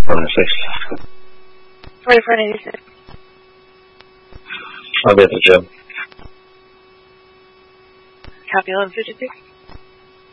496. 4496. I'll be at the gym. Copy 1156.